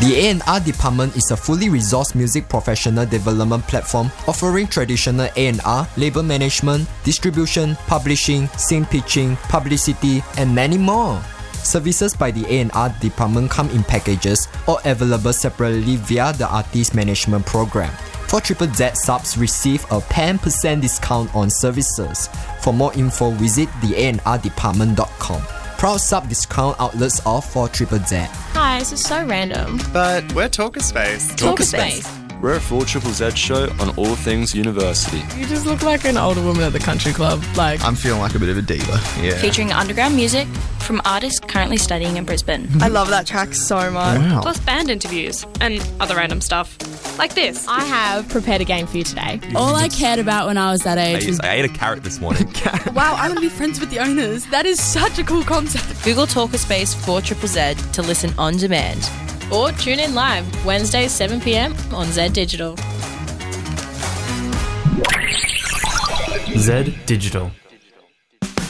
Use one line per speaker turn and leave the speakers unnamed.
The A&R department is a fully resourced music professional development platform offering traditional A&R, label management, distribution, publishing, scene pitching, publicity, and many more. Services by the A&R department come in packages or available separately via the artist management program. 4ZZZ subs receive a 10% discount on services. For more info, visit theanrdepartment.com. Proud sub discount outlets of 4ZZZ.
Hi, this is so random.
But we're Talkerspace.
We're a 4ZZZ show on all things university.
You just look like an older woman at the country club.
I'm feeling like a bit of a diva. Yeah.
Featuring underground music from artists currently studying in Brisbane.
I love that track so much.
Wow.
Plus band interviews and other random stuff. Like this.
I have prepared a game for you today.
All I cared about when I was that age was...
I ate a carrot this morning.
Wow, I want to be friends with the owners. That is such a cool concept.
Google Talkerspace 4ZZZ to listen on demand.
Or tune in live Wednesdays 7 p.m. on Z Digital.
Z Digital.